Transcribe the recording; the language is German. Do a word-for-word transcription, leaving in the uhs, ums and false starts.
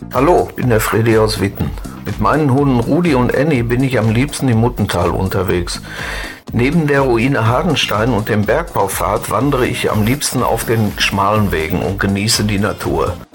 Hallo, ich bin der Freddy aus Witten. Mit meinen Hunden Rudi und Annie bin ich am liebsten im Muttental unterwegs. Neben der Ruine Hardenstein und dem Bergbaupfad wandere ich am liebsten auf den schmalen Wegen und genieße die Natur.